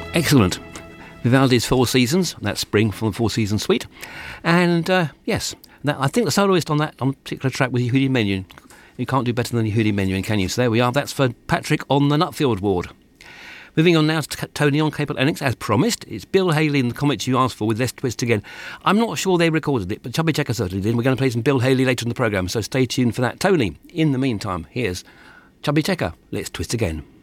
Excellent. Vivaldi's Four Seasons, that's Spring from the Four Seasons Suite. And yes, I think the soloist on that particular track was Yehudi Menuhin. You can't do better than Yehudi Menuhin, can you? So there we are. That's for Patrick on the Nutfield ward. Moving on now to Tony on Cable Lennox, as promised. It's Bill Haley in the comments you asked for with Let's Twist Again. I'm not sure they recorded it, but Chubby Checker certainly did. We're going to play some Bill Haley later in the programme, so stay tuned for that. Tony, in the meantime, here's Chubby Checker. Let's Twist Again.